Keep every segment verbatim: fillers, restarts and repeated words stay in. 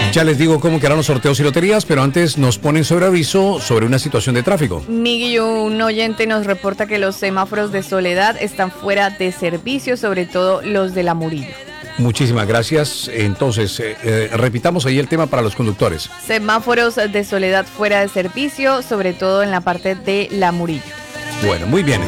Ya les digo cómo quedaron los sorteos y loterías, pero antes nos ponen sobre aviso sobre una situación de tráfico. Miguel, un oyente nos reporta que los semáforos de Soledad están fuera de servicio, sobre todo los de La Murillo. Muchísimas gracias. Entonces, eh, eh, repitamos ahí el tema para los conductores. Semáforos de Soledad fuera de servicio, sobre todo en la parte de La Murillo. Bueno, muy bien.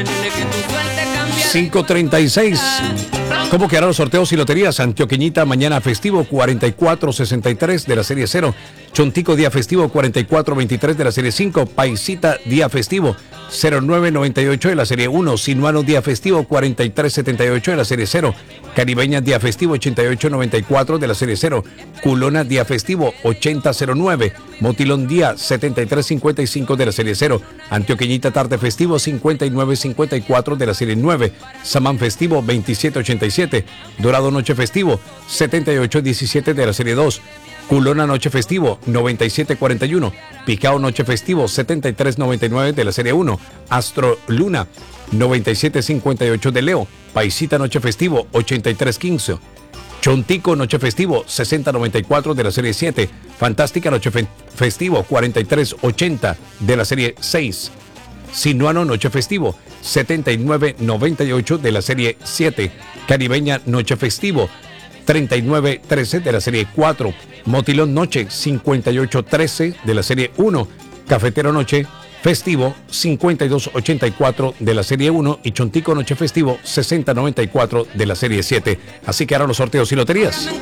cinco treinta y seis. ¿Cómo quedaron los sorteos y loterías? Antioqueñita, mañana festivo, cuarenta y cuatro sesenta y tres de la serie cero. Chontico, día festivo, cuarenta y cuatro veintitrés de la serie cinco. Paisita, día festivo, cero nueve noventa y ocho de la serie uno. Sinuano, día festivo, cuarenta y tres setenta y ocho de la serie cero. Caribeña, día festivo, ochenta y ocho noventa y cuatro de la serie cero. Culona, día festivo, ochenta cero nueve. Motilón, día setenta y tres cincuenta y cinco de la serie cero. Antioqueñita, tarde festivo, cincuenta y nueve cincuenta y cuatro de la serie nueve. Samán festivo, veintisiete ochenta y siete. Dorado, noche festivo, setenta y ocho diecisiete de la serie dos. Culona, noche festivo, noventa y siete cuarenta y uno. Picao, noche festivo, setenta y tres noventa y nueve de la serie uno. Astro Luna, noventa y siete cincuenta y ocho de Leo. Paisita, noche festivo, ochenta y tres quince. Chontico, noche festivo, sesenta noventa y cuatro de la serie siete. Fantástica, noche fe- festivo, cuarenta y tres ochenta de la serie seis. Sinuano, noche festivo, setenta y nueve noventa y ocho de la serie siete. Caribeña, noche festivo, treinta y nueve trece de la serie cuatro. Motilón, noche, cincuenta y ocho trece de la serie uno. Cafetero, noche festivo, cincuenta y dos ochenta y cuatro de la serie uno. Y Chontico, noche festivo, sesenta noventa y cuatro de la serie siete. Así que ahora los sorteos y loterías.